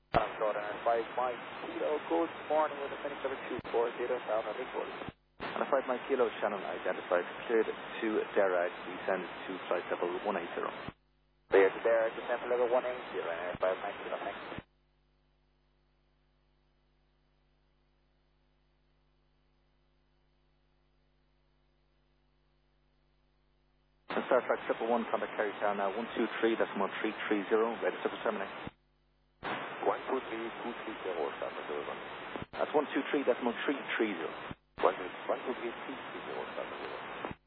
I'm Jordan at 5 Mike Kilo. Good morning with a finish number 240 down on Big Bull. And a 5 Mike Kilo Shannon identified, cleared to Derrag, descended to flight level 180. Clear to Derrag, descent level 180 and 5 Mike Kilo next. And Star Trek 111, contact Kerry Tower now, 123, that's 1330, register for terminate. 123, 230, start for 01. That's 123, that's 1330. 123, 230, start for 01.